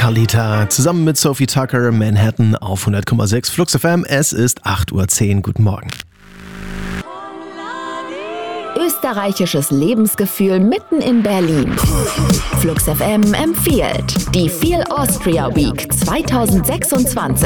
Carlita zusammen mit Sophie Tucker, Manhattan auf 100,6 Flux FM. Es ist 8:10 Uhr. Guten Morgen. Österreichisches Lebensgefühl mitten in Berlin. Flux FM empfiehlt die Feel Austria Week 2026.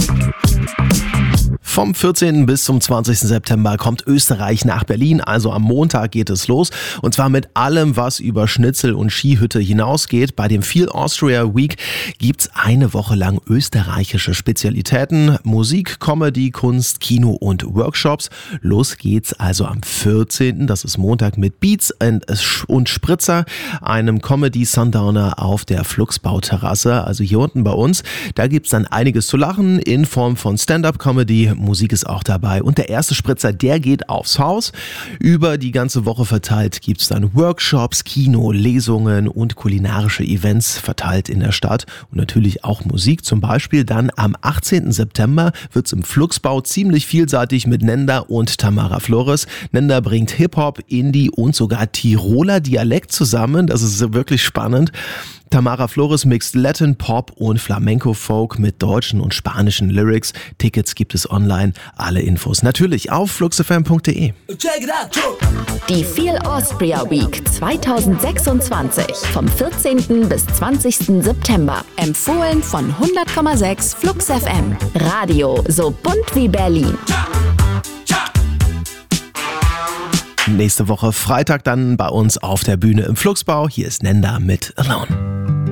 Vom 14. bis zum 20. September kommt Österreich nach Berlin, also am Montag geht es los. Und zwar mit allem, was über Schnitzel und Skihütte hinausgeht. Bei dem Feel Austria Week gibt's eine Woche lang österreichische Spezialitäten, Musik, Comedy, Kunst, Kino und Workshops. Los geht's also am 14., das ist Montag, mit Beats und Spritzer, einem Comedy-Sundowner auf der Fluxbau-Terrasse, also hier unten bei uns. Da gibt's dann einiges zu lachen in Form von Stand-Up-Comedy, Musik ist auch dabei und der erste Spritzer, der geht aufs Haus. Über die ganze Woche verteilt gibt's dann Workshops, Kino, Lesungen und kulinarische Events verteilt in der Stadt und natürlich auch Musik. Zum Beispiel dann am 18. September wird's im Fluxbau ziemlich vielseitig mit Nenda und Tamara Flores. Nenda bringt Hip-Hop, Indie und sogar Tiroler Dialekt zusammen. Das ist wirklich spannend. Tamara Flores mixt Latin, Pop und Flamenco-Folk mit deutschen und spanischen Lyrics. Tickets gibt es online. Alle Infos natürlich auf fluxfm.de. Die Feel Austria Week 2026 vom 14. bis 20. September. Empfohlen von 100,6 Flux FM. Radio so bunt wie Berlin. Nächste Woche Freitag dann bei uns auf der Bühne im Fluxbau. Hier ist Nenda mit Alone.